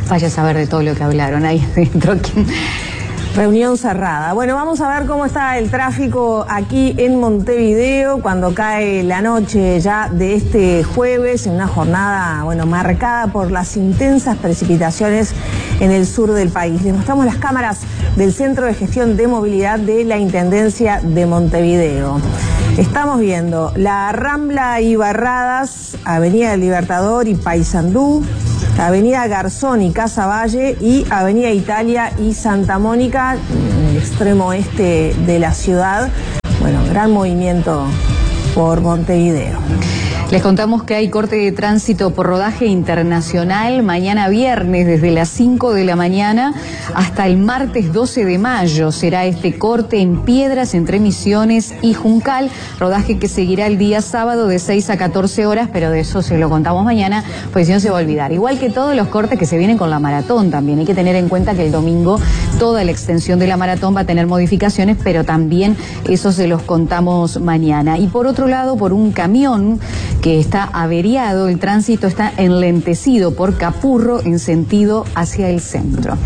Vaya a saber de todo lo que hablaron ahí adentro. Reunión cerrada. Bueno, vamos a ver cómo está el tráfico aquí en Montevideo cuando cae la noche ya de este jueves, en una jornada, bueno, marcada por las intensas precipitaciones en el sur del país. Les mostramos las cámaras del Centro de Gestión de Movilidad de la Intendencia de Montevideo. Estamos viendo la Rambla y Barradas, Avenida del Libertador y Paysandú, Avenida Garzón y Casaballe y Avenida Italia y Santa Mónica, en el extremo oeste de la ciudad. Bueno, gran movimiento por Montevideo. Les contamos que hay corte de tránsito por rodaje internacional mañana viernes desde las 5 de la mañana hasta el martes 12 de mayo. Será este corte en Piedras entre Misiones y Juncal, rodaje que seguirá el día sábado de 6 a 14 horas, pero de eso se lo contamos mañana, pues si no se va a olvidar. Igual que todos los cortes que se vienen con la maratón también. Hay que tener en cuenta que el domingo toda la extensión de la maratón va a tener modificaciones, pero también eso se los contamos mañana. Y por otro lado, por un camión que está averiado, el tránsito está enlentecido por Capurro en sentido hacia el centro.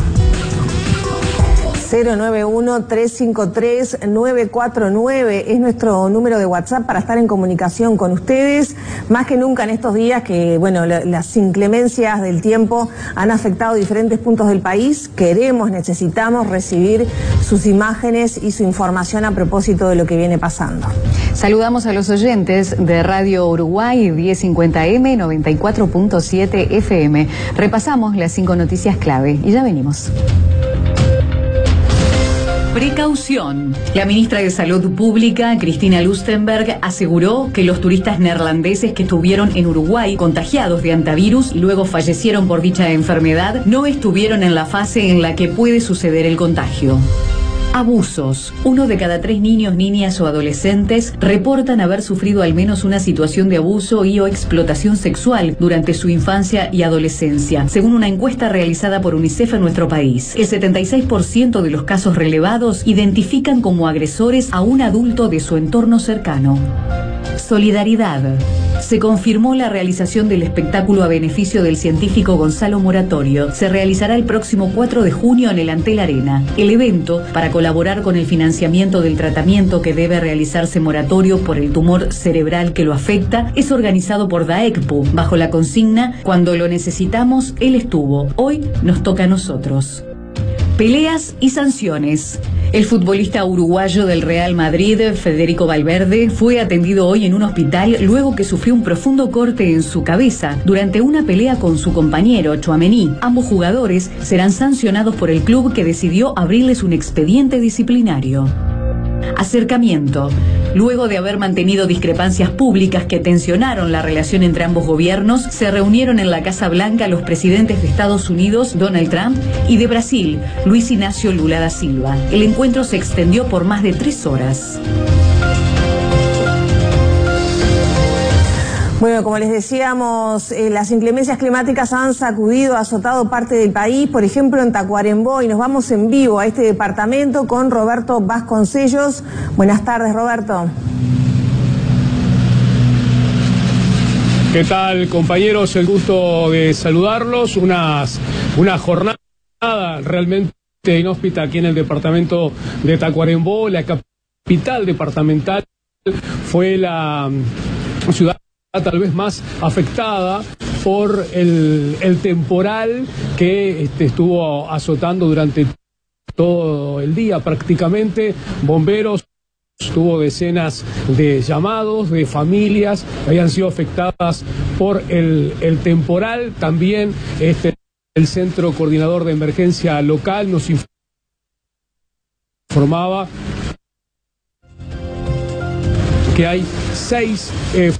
091-353-949 es nuestro número de WhatsApp para estar en comunicación con ustedes, más que nunca en estos días que, bueno, las inclemencias del tiempo han afectado diferentes puntos del país. Queremos, necesitamos recibir sus imágenes y su información a propósito de lo que viene pasando. Saludamos a los oyentes de Radio Uruguay 1050M 94.7 FM. Repasamos las 5 noticias clave y ya venimos. Precaución. La ministra de Salud Pública, Cristina Lustenberg, aseguró que los turistas neerlandeses que estuvieron en Uruguay contagiados de hantavirus y luego fallecieron por dicha enfermedad no estuvieron en la fase en la que puede suceder el contagio. Abusos. 1 de cada 3 niños, niñas o adolescentes reportan haber sufrido al menos una situación de abuso y o explotación sexual durante su infancia y adolescencia, según una encuesta realizada por UNICEF en nuestro país. El 76% de los casos relevados identifican como agresores a un adulto de su entorno cercano. Solidaridad. Se confirmó la realización del espectáculo a beneficio del científico Gonzalo Moratorio. Se realizará el próximo 4 de junio en el Antel Arena. El evento, para colaborar con el financiamiento del tratamiento que debe realizarse Moratorio por el tumor cerebral que lo afecta, es organizado por DAECPU, bajo la consigna "Cuando lo necesitamos, él estuvo. Hoy nos toca a nosotros". Peleas y sanciones. El futbolista uruguayo del Real Madrid, Federico Valverde, fue atendido hoy en un hospital luego que sufrió un profundo corte en su cabeza durante una pelea con su compañero, Tchouaméni. Ambos jugadores serán sancionados por el club que decidió abrirles un expediente disciplinario. Acercamiento. Luego de haber mantenido discrepancias públicas que tensionaron la relación entre ambos gobiernos, se reunieron en la Casa Blanca los presidentes de Estados Unidos, Donald Trump, y de Brasil, Luis Ignacio Lula da Silva. El encuentro se extendió por más de 3 horas. Bueno, como les decíamos, las inclemencias climáticas han sacudido, azotado parte del país, por ejemplo en Tacuarembó, y nos vamos en vivo a este departamento con Roberto Vasconcellos. Buenas tardes, Roberto. ¿Qué tal, compañeros? El gusto de saludarlos. Una jornada realmente inhóspita aquí en el departamento de Tacuarembó. La capital departamental fue la ciudad tal vez más afectada por el temporal que estuvo azotando durante todo el día prácticamente. Bomberos, tuvo decenas de llamados de familias que habían sido afectadas por el temporal. También el Centro Coordinador de Emergencia Local nos informaba que hay 6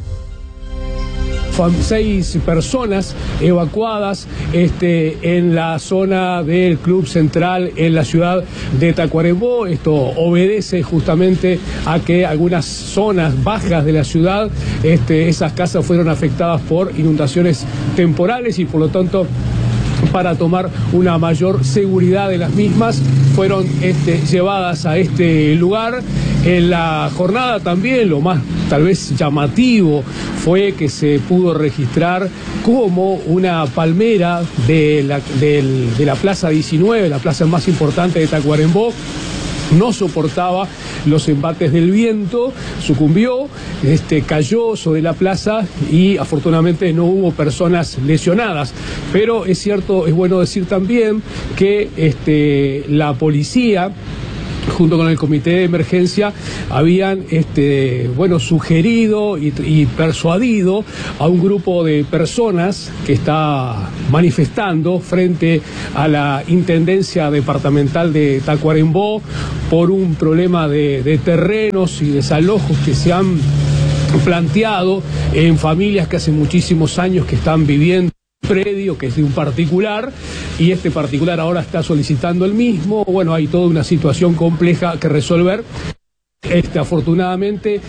personas evacuadas en la zona del Club Central en la ciudad de Tacuarembó. Esto obedece justamente a que algunas zonas bajas de la ciudad, esas casas fueron afectadas por inundaciones temporales y por lo tanto, para tomar una mayor seguridad de las mismas, fueron llevadas a este lugar. En la jornada también lo más tal vez llamativo fue que se pudo registrar cómo una palmera de la Plaza 19, la plaza más importante de Tacuarembó, no soportaba los embates del viento, sucumbió, cayó sobre la plaza y afortunadamente no hubo personas lesionadas. Pero es cierto, es bueno decir también que la policía, junto con el comité de emergencia, habían sugerido y persuadido a un grupo de personas que está manifestando frente a la Intendencia Departamental de Tacuarembó por un problema de terrenos y desalojos que se han planteado en familias que hace muchísimos años que están viviendo predio que es de un particular, y este particular ahora está solicitando el mismo. Bueno, hay toda una situación compleja que resolver. Afortunadamente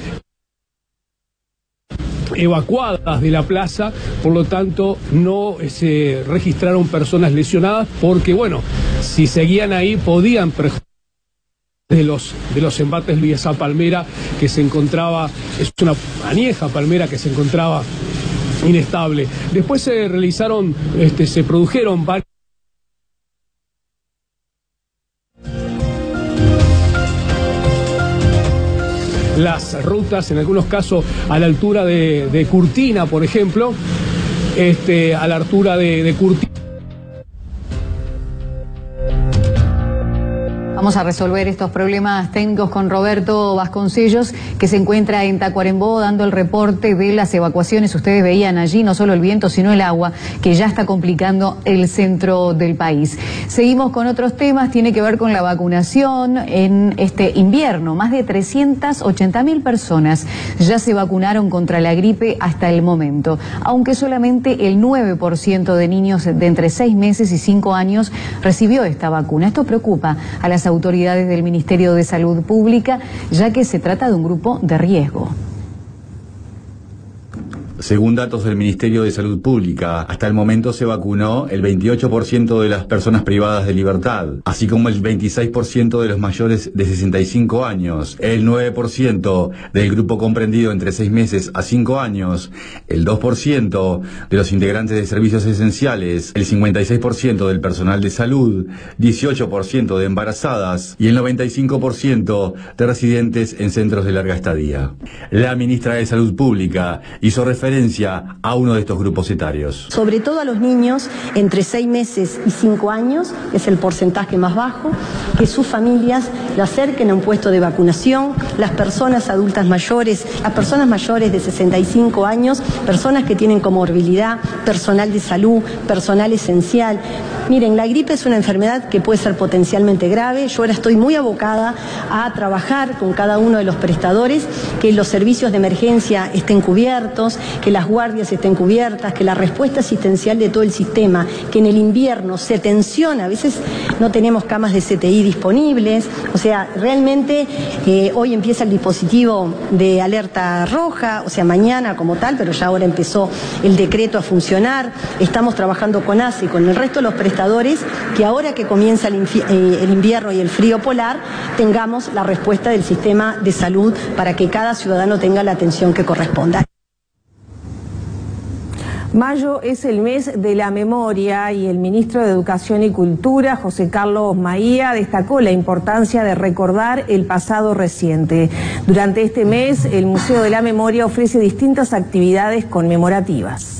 evacuadas de la plaza, por lo tanto no se registraron personas lesionadas, porque bueno, si seguían ahí podían perjudicar de los embates de esa palmera que se encontraba, es una añeja palmera que se encontraba inestable. Después se realizaron, se produjeron varios. Las rutas, en algunos casos a la altura de Curtina, por ejemplo, a la altura de Curtina. Vamos a resolver estos problemas técnicos con Roberto Vasconcellos, que se encuentra en Tacuarembó dando el reporte de las evacuaciones. Ustedes veían allí no solo el viento, sino el agua, que ya está complicando el centro del país. Seguimos con otros temas, tiene que ver con la vacunación en este invierno. Más de 380.000 personas ya se vacunaron contra la gripe hasta el momento, aunque solamente el 9% de niños de entre 6 meses y 5 años recibió esta vacuna. Esto preocupa a las autoridades del Ministerio de Salud Pública, ya que se trata de un grupo de riesgo. Según datos del Ministerio de Salud Pública, hasta el momento se vacunó el 28% de las personas privadas de libertad, así como el 26% de los mayores de 65 años, el 9% del grupo comprendido entre 6 meses a 5 años, el 2% de los integrantes de servicios esenciales, el 56% del personal de salud, 18% de embarazadas y el 95% de residentes en centros de larga estadía. La ministra de Salud Pública hizo referencia a uno de estos grupos etarios. Sobre todo a los niños entre 6 meses y 5 años, es el porcentaje más bajo, que sus familias lo acerquen a un puesto de vacunación, las personas adultas mayores, las personas mayores de 65 años, personas que tienen comorbilidad, personal de salud, personal esencial. Miren, la gripe es una enfermedad que puede ser potencialmente grave. Yo ahora estoy muy abocada a trabajar con cada uno de los prestadores, que los servicios de emergencia estén cubiertos, que las guardias estén cubiertas, que la respuesta asistencial de todo el sistema, que en el invierno se tensiona, a veces no tenemos camas de CTI disponibles, o sea, realmente hoy empieza el dispositivo de alerta roja, o sea, mañana como tal, pero ya ahora empezó el decreto a funcionar. Estamos trabajando con ACE y con el resto de los prestadores, que ahora que comienza el invierno y el frío polar, tengamos la respuesta del sistema de salud para que cada ciudadano tenga la atención que corresponda. Mayo es el mes de la memoria y el ministro de Educación y Cultura, José Carlos Maía, destacó la importancia de recordar el pasado reciente. Durante este mes, el Museo de la Memoria ofrece distintas actividades conmemorativas.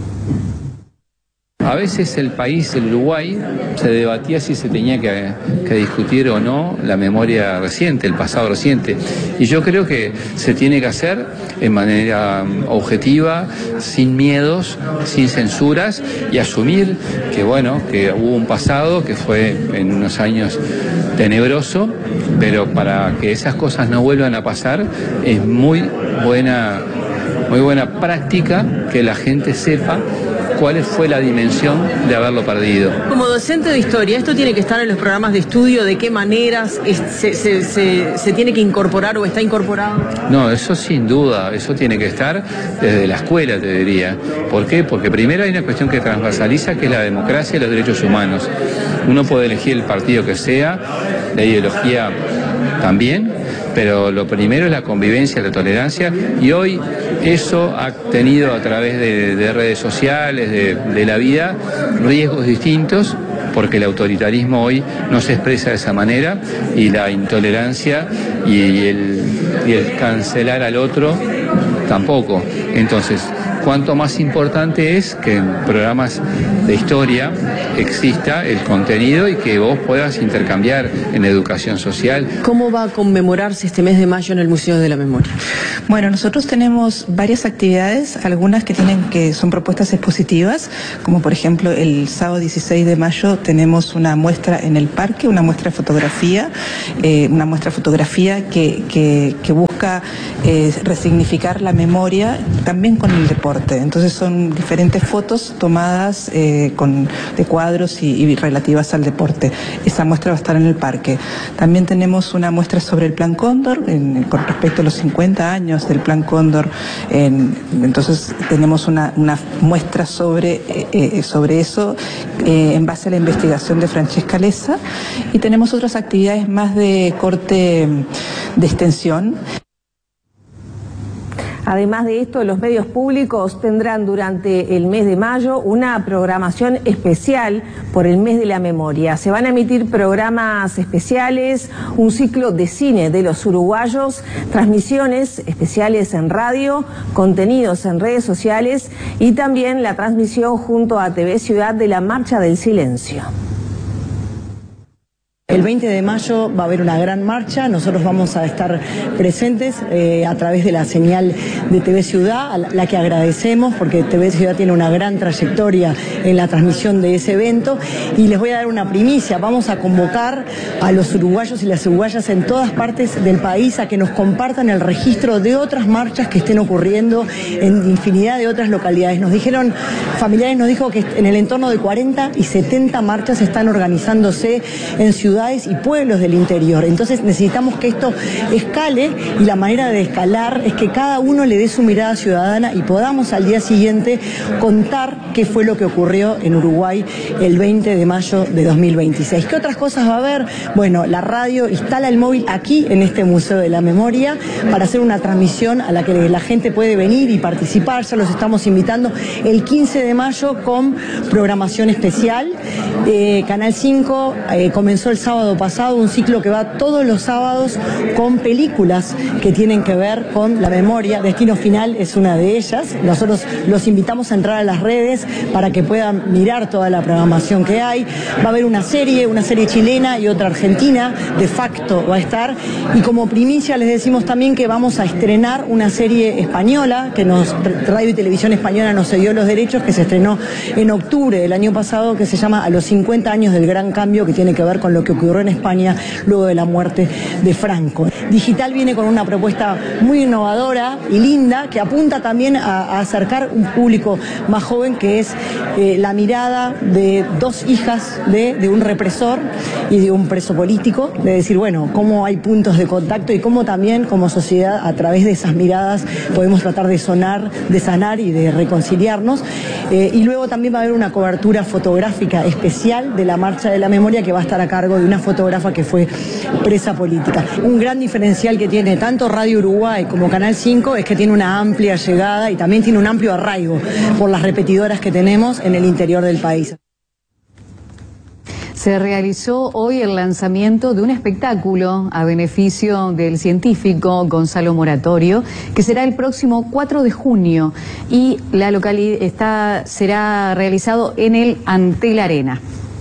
A veces el país, el Uruguay, se debatía si se tenía que discutir o no la memoria reciente, el pasado reciente. Y yo creo que se tiene que hacer en manera objetiva, sin miedos, sin censuras, y asumir que, bueno, que hubo un pasado que fue en unos años tenebroso, pero para que esas cosas no vuelvan a pasar es muy buena práctica que la gente sepa cuál fue la dimensión de haberlo perdido. Como docente de historia, ¿esto tiene que estar en los programas de estudio? ¿De qué maneras se tiene que incorporar o está incorporado? No, eso sin duda, eso tiene que estar desde la escuela, te diría. ¿Por qué? Porque primero hay una cuestión que transversaliza, que es la democracia y los derechos humanos. Uno puede elegir el partido que sea, la ideología también, pero lo primero es la convivencia, la tolerancia, y hoy eso ha tenido a través de redes sociales, de la vida, riesgos distintos, porque el autoritarismo hoy no se expresa de esa manera, y la intolerancia y el cancelar al otro tampoco. Entonces, cuanto más importante es que en programas de historia exista el contenido y que vos puedas intercambiar en educación social. ¿Cómo va a conmemorarse este mes de mayo en el Museo de la Memoria? Bueno, nosotros tenemos varias actividades, algunas que son propuestas expositivas, como por ejemplo el sábado 16 de mayo tenemos una muestra en el parque, una muestra de fotografía, que busca resignificar la memoria también con el deporte. Entonces son diferentes fotos tomadas de cuadros y relativas al deporte. Esa muestra va a estar en el parque. También tenemos una muestra sobre el Plan Cóndor, con respecto a los 50 años del Plan Cóndor. Entonces tenemos una muestra sobre eso en base a la investigación de Francesca Lessa, y tenemos otras actividades más de corte de extensión. Además de esto, los medios públicos tendrán durante el mes de mayo una programación especial por el mes de la memoria. Se van a emitir programas especiales, un ciclo de cine de los uruguayos, transmisiones especiales en radio, contenidos en redes sociales y también la transmisión junto a TV Ciudad de la Marcha del Silencio. El 20 de mayo va a haber una gran marcha, nosotros vamos a estar presentes a través de la señal de TV Ciudad, a la que agradecemos porque TV Ciudad tiene una gran trayectoria en la transmisión de ese evento, y les voy a dar una primicia: vamos a convocar a los uruguayos y las uruguayas en todas partes del país a que nos compartan el registro de otras marchas que estén ocurriendo en infinidad de otras localidades. Familiares nos dijo que en el entorno de 40 y 70 marchas están organizándose en ciudades y pueblos del interior. Entonces necesitamos que esto escale, y la manera de escalar es que cada uno le dé su mirada ciudadana y podamos al día siguiente contar qué fue lo que ocurrió en Uruguay el 20 de mayo de 2026. ¿Qué otras cosas va a haber? Bueno, la radio instala el móvil aquí en este Museo de la Memoria para hacer una transmisión a la que la gente puede venir y participar. Ya los estamos invitando el 15 de mayo con programación especial. Canal 5 comenzó el sábado pasado un ciclo que va todos los sábados con películas que tienen que ver con la memoria. Destino Final es una de ellas. Nosotros los invitamos a entrar a las redes para que puedan mirar toda la programación que hay. Va a haber una serie chilena y otra argentina, De Facto va a estar. Y como primicia les decimos también que vamos a estrenar una serie española que Radio y Televisión Española nos cedió los derechos, que se estrenó en octubre del año pasado, que se llama A los 50 años del Gran Cambio, que tiene que ver con lo que ocurrió en España luego de la muerte de Franco. Digital viene con una propuesta muy innovadora y linda, que apunta también a acercar un público más joven, que es la mirada de dos hijas de un represor y de un preso político, de decir, bueno, cómo hay puntos de contacto y cómo también como sociedad a través de esas miradas podemos tratar de sanar y de reconciliarnos. Y luego también va a haber una cobertura fotográfica especial de la Marcha de la Memoria, que va a estar a cargo de una fotógrafa que fue presa política. Un gran diferencial que tiene tanto Radio Uruguay como Canal 5 es que tiene una amplia llegada y también tiene un amplio arraigo por las repetidoras que tenemos en el interior del país. Se realizó hoy el lanzamiento de un espectáculo a beneficio del científico Gonzalo Moratorio, que será el próximo 4 de junio y la localidad será realizado en el Antel Arena.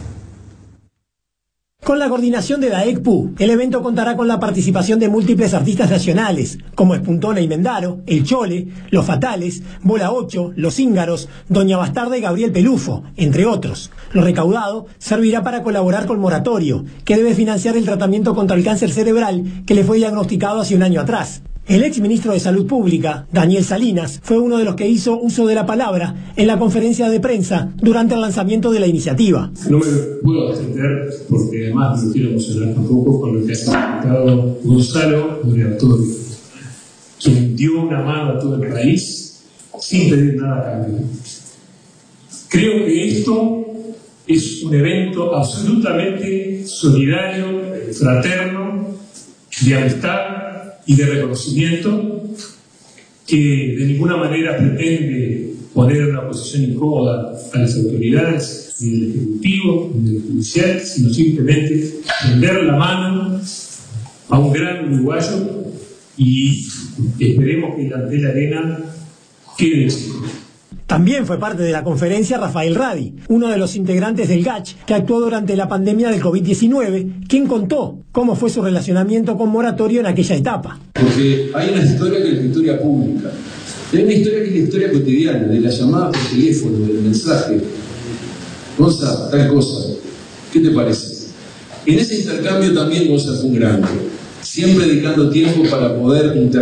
Con la coordinación de DAECPU, el evento contará con la participación de múltiples artistas nacionales, como Espuntona y Mendaro, El Chole, Los Fatales, Bola 8, Los Íngaros, Doña Bastarda y Gabriel Pelufo, entre otros. Lo recaudado servirá para colaborar con Moratorio, que debe financiar el tratamiento contra el cáncer cerebral que le fue diagnosticado hace un año atrás. El exministro de Salud Pública, Daniel Salinas, fue uno de los que hizo uso de la palabra en la conferencia de prensa durante el lanzamiento de la iniciativa. No me puedo abstener, porque además no quiero emocionar tampoco con lo que ha significado Gonzalo Moratorio, quien dio una mano a todo el país sin pedir nada a cambio. Creo que esto es un evento absolutamente solidario, fraterno, de amistad, y de reconocimiento, que de ninguna manera pretende poner en una posición incómoda a las autoridades, ni del Ejecutivo, ni del Judicial, sino simplemente tender la mano a un gran uruguayo y esperemos que el Antel Arena quede chico. También fue parte de la conferencia Rafael Radi, uno de los integrantes del GACH que actuó durante la pandemia del COVID-19, quien contó cómo fue su relacionamiento con Moratorio en aquella etapa. Porque hay una historia que es la historia pública, hay una historia que es la historia cotidiana, de la llamada por teléfono, del mensaje, Gonza, tal cosa, ¿qué te parece? En ese intercambio también Gonza fue un grande, siempre dedicando tiempo para poder intercambiar